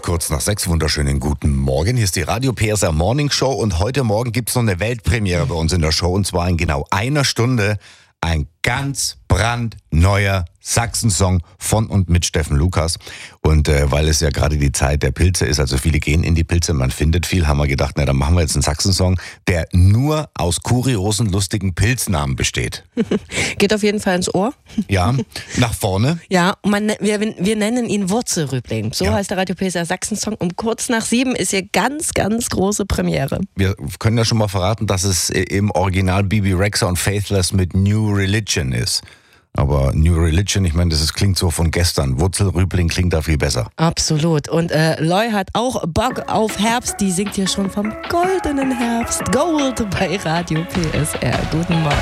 kurz nach 6, wunderschönen guten Morgen. Hier ist die Radio PSR Morning Show und heute Morgen gibt es noch eine Weltpremiere bei uns in der Show und zwar in genau einer Stunde ein ganz brandneuer Sachsen-Song von und mit Steffen Lukas. Und weil es ja gerade die Zeit der Pilze ist, also viele gehen in die Pilze, man findet viel, haben wir gedacht, na dann machen wir jetzt einen Sachsen-Song, der nur aus kuriosen, lustigen Pilznamen besteht. Geht auf jeden Fall ins Ohr. Ja, nach vorne. Ja, wir nennen ihn Wurzelrübling. So heißt der Radio PSR Sachsen-Song. Um kurz nach 7 ist hier ganz, ganz große Premiere. Wir können ja schon mal verraten, dass es im Original Bibi Rexha und Faithless mit New Religion ist. Aber New Religion, ich meine, das klingt so von gestern. Wurzelrübling klingt da viel besser. Absolut. Und Loy hat auch Bock auf Herbst. Die singt hier schon vom goldenen Herbst. Gold bei Radio PSR. Guten Morgen.